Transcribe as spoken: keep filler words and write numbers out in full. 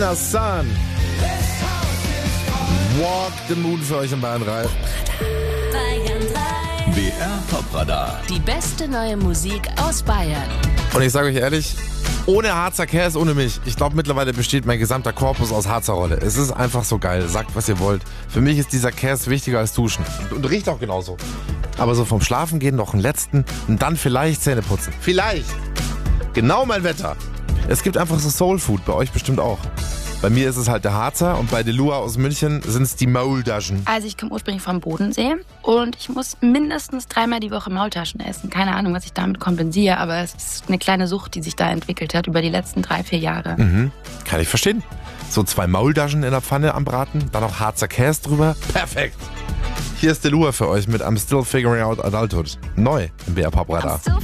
Sun. Walk the Moon für euch im Bayern drei. B R Top-Radar. Die beste neue Musik aus Bayern. Und ich sage euch ehrlich, ohne Harzer Käse, ohne mich. Ich glaube, mittlerweile besteht mein gesamter Korpus aus Harzer Rolle. Es ist einfach so geil. Sagt, was ihr wollt. Für mich ist dieser Käse wichtiger als Duschen. Und riecht auch genauso. Aber so vom Schlafen gehen noch einen letzten und dann vielleicht Zähne putzen. Vielleicht. Genau mein Wetter. Es gibt einfach so Soul Food, bei euch bestimmt auch. Bei mir ist es halt der Harzer und bei Delua aus München sind es die Maultaschen. Also ich komme ursprünglich vom Bodensee und ich muss mindestens dreimal die Woche Maultaschen essen. Keine Ahnung, was ich damit kompensiere, aber es ist eine kleine Sucht, die sich da entwickelt hat über die letzten drei, vier Jahre. Mhm. Kann ich verstehen. So zwei Maultaschen in der Pfanne am Braten, dann noch Harzer Käse drüber. Perfekt. Hier ist Delua für euch mit I'm Still Figuring Out Adulthood. Neu im B R Pop Radar.